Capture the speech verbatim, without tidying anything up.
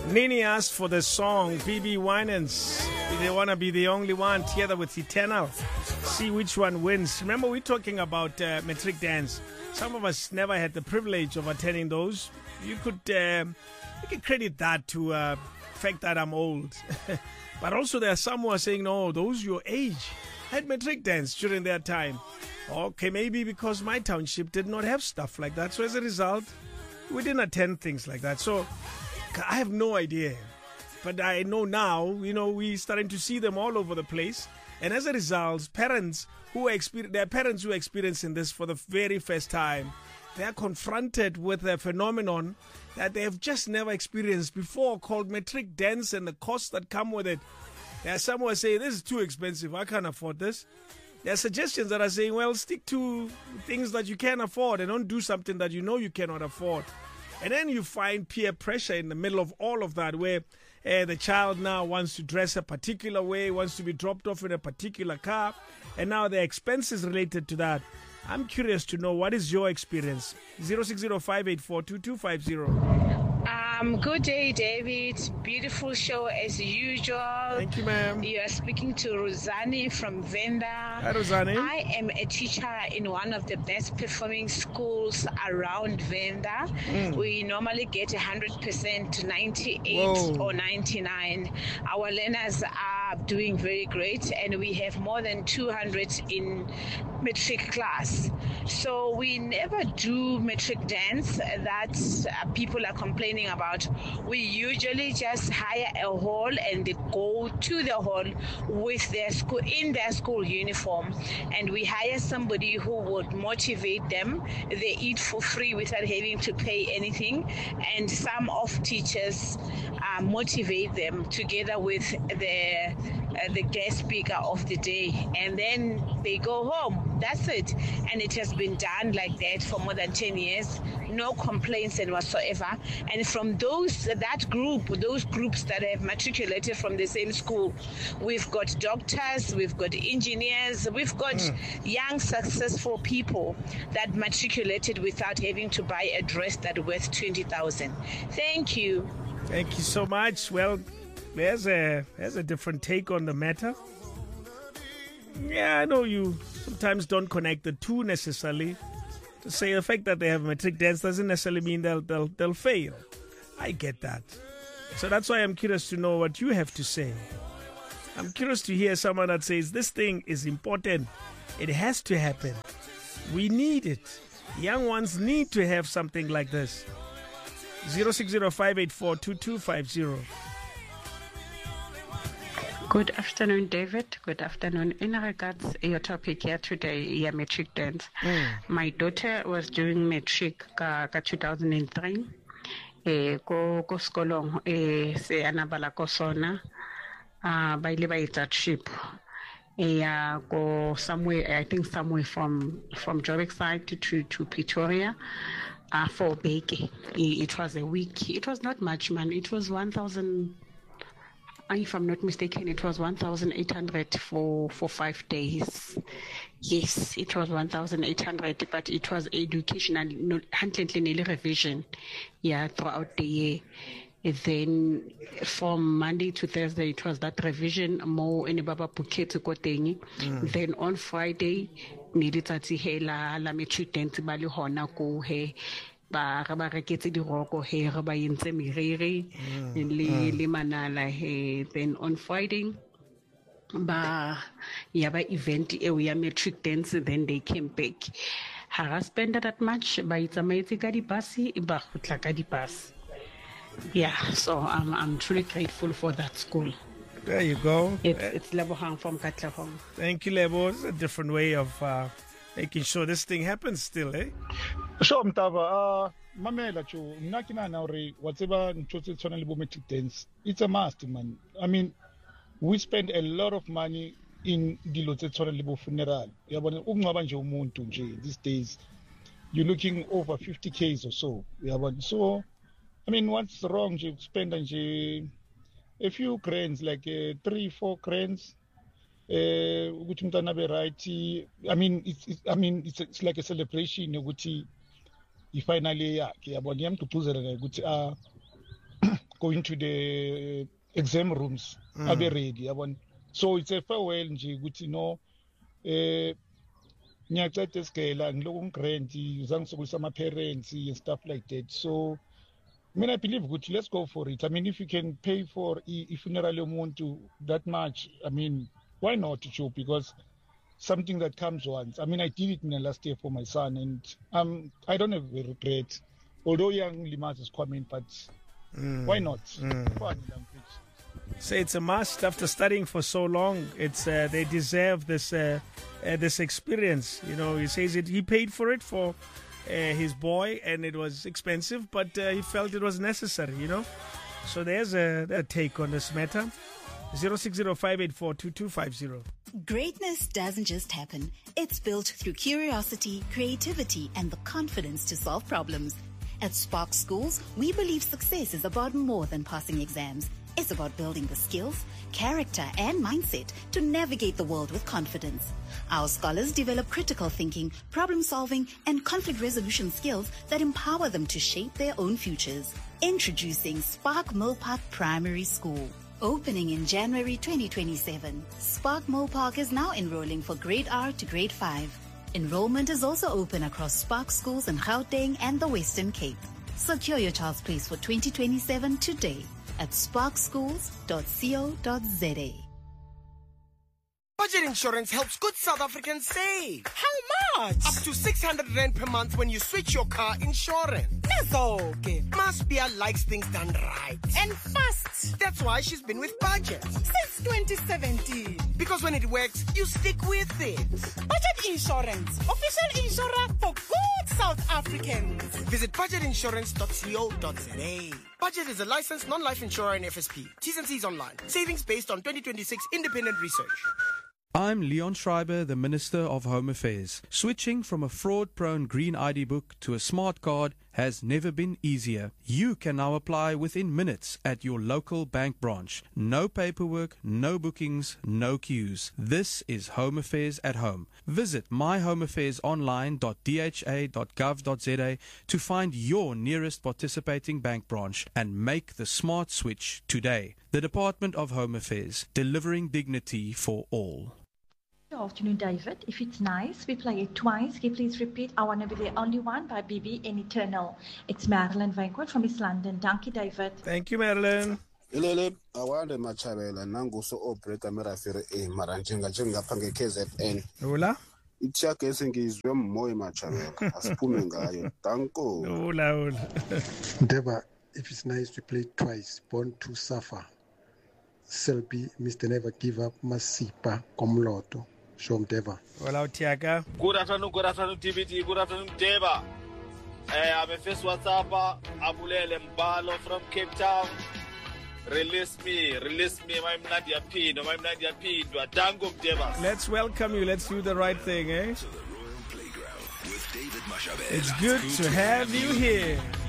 Nini asked for the song B B Winans. They want to be the only one together with Eternal. See which one wins. Remember, we're talking about uh, Matric Dance. Some of us never had the privilege of attending those. You could uh, you can credit that to uh, the fact that I'm old. But also there are some who are saying, no, those your age had Matric Dance during their time. Okay, maybe because my township did not have stuff like that. So as a result, we didn't attend things like that. So I have no idea. But I know now, you know, we're starting to see them all over the place. And as a result, parents who are exper- there are parents who are experiencing this for the very first time. They are confronted with a phenomenon that they have just never experienced before, called Matric Dance, and the costs that come with it. There are some who are saying, this is too expensive, I can't afford this. There are suggestions that are saying, well, stick to things that you can afford and don't do something that you know you cannot afford. And then you find peer pressure in the middle of all of that, where uh, the child now wants to dress a particular way, wants to be dropped off in a particular car, and now the expenses related to that. I'm curious to know, what is your experience? zero six zero five eight four two two five zero. Um, good day, David. Beautiful show as usual. Thank you, ma'am. You are speaking to Rosani from Venda. Hi, Rosani. I am a teacher in one of the best performing schools around Venda. Mm. We normally get one hundred percent to ninety-eight Whoa. Or ninety-nine. Our learners are doing very great, and we have more than two hundred in matric class. So we never do matric dance that uh, people are complaining about. We usually just hire a hall and they go to the hall with their school in their school uniform, and we hire somebody who would motivate them. They eat for free without having to pay anything, and some of teachers uh, motivate them together with the uh, the guest speaker of the day, and then they go home. That's it. And it has been done like that for more than ten years. No complaints and whatsoever. And from those, that group, those groups that have matriculated from the same school, we've got doctors, we've got engineers, we've got mm. young, successful people that matriculated without having to buy a dress that worth twenty thousand. Thank you. Thank you so much. Well, there's a, there's a different take on the matter. Yeah, I know you sometimes don't connect the two necessarily. To say the fact that they have matric dance doesn't necessarily mean they'll they'll they'll fail. I get that. So that's why I'm curious to know what you have to say. I'm curious to hear someone that says this thing is important. It has to happen. We need it. Young ones need to have something like this. zero six zero five eight four two two five zero. Good afternoon, David. Good afternoon. In regards to your topic here today, yeah, matric dance. Mm. My daughter was doing matric ka, ka two thousand three. Eh, ko ko skolong eh se anabala ko sona. Ah, ba ile ba etsa trip. Eh, uh, go somewhere. I think somewhere from from Joburg side to to, to Pretoria. Uh, for baking. It was a week. It was not much, man. It was one thousand. If I'm not mistaken, it was one thousand eight hundred for, for five days. Yes, it was one thousand eight hundred, but it was educational, not handling revision, yeah, throughout the year. And then from Monday to Thursday, it was that revision more in Baba Phuket Kotengi. Then on Friday, nilitsatsi hela la matric dance ba le hona ko he. Ba ba reketse di roko he re ba yentse meriri le le manala he. Then on Friday ba ya ba event e ya matric dance, then they came back. Ha spend that much ba itsamaetse ka di basi ba khutla ka di basi. Yeah, so I'm I'm truly grateful for that school. There you go. It's, it's Lebohang from Katlehong. Thank you, Lebo. It's a different way of uh, making sure this thing happens still, eh? Sure, Mtava. Uh, mamela chu, mnakina na uri whatever nchotse tshwana le bo matric dance. It's a must, man. I mean, we spend a lot of money in dilo tse tshwana le bo funeral. Yabona ukungcwaba nje umuntu nje these days. You're looking over fifty Ks or so. Yabona. So I mean, what's wrong? You spend a few cranes, like uh, three, four cranes. Which right? I mean, it's, it's I mean, it's, it's like a celebration. You finally, yeah, to put it. going to the exam rooms mm. abe ready yabona. So it's a farewell nje ukuthi no eh ngiyacela isigela ngiloku ngigrant uzangisokulisa ama parents and stuff like that. So I mean, I believe good. Let's go for it. I mean, if you can pay for a funeral yomuntu that much, I mean, why not, Joe? Because something that comes once. I mean, I did it in the last year for my son, and um, I don't have a regret. Although young Limas is coming, but mm. why not? Mm. Say it's a must after studying for so long. It's uh, they deserve this uh, uh, this experience. You know, he says it. He paid for it for. Uh, his boy, and it was expensive, but uh, he felt it was necessary, you know. So there's a, a take on this matter. zero six zero five eight four two two five zero. Greatness doesn't just happen. It's built through curiosity, creativity, and the confidence to solve problems. At Spark Schools, we believe success is about more than passing exams. It's about building the skills, character, and mindset to navigate the world with confidence. Our scholars develop critical thinking, problem solving, and conflict resolution skills that empower them to shape their own futures. Introducing Spark Millpark Primary School. Opening in January twenty twenty-seven, Spark Millpark is now enrolling for grade R to grade five. Enrollment is also open across Spark schools in Gauteng and the Western Cape. Secure your child's place for twenty twenty-seven today at spark schools dot co dot za. Budget insurance helps good South Africans save. How much? Up to six hundred rand per month when you switch your car insurance. Nezoke. Maspia likes things done right. And fast. That's why she's been with Budget. Since twenty seventeen. Because when it works, you stick with it. Budget Insurance. Official insurer for good South Africans. Visit budget insurance dot co dot za. Budget is a licensed non-life insurer in F S P. T's and C's online. Savings based on twenty twenty-six independent research. I'm Leon Schreiber, the Minister of Home Affairs. Switching from a fraud-prone green I D book to a smart card has never been easier. You can now apply within minutes at your local bank branch. No paperwork, no bookings, no queues. This is Home Affairs at home. Visit my home affairs online dot d h a dot gov dot za to find your nearest participating bank branch and make the smart switch today. The Department of Home Affairs, delivering dignity for all. Good afternoon, David. If it's nice, we play it twice. Can you please repeat I Wanna Be the Only One by B B and Eternal. It's Marilyn Vanquist from East London. Thank you, David. Thank you, Marilyn. Ilele awande machabela nangu so operator merafire e maranjenga jenga pange K Z N. Hola. Ichaka esengizwe moyo machabela asiphume ngayo. Danko. Hola, hola. Deba, if it's nice, we play twice. Born to Suffer. Selby, Mister Never Give Up, Masipa, Komloto. Shom Deva. Hola, Tiaga. Good afternoon, good afternoon, T V T. Good afternoon, Deva. Eh, I'm a first WhatsApper, Abulele Mbalo from Cape Town. Release me, release me, my Nadia P. No, my Nadia P. Do a dango, Deva. Let's welcome you. Let's do the right thing, eh? It's good to have you here.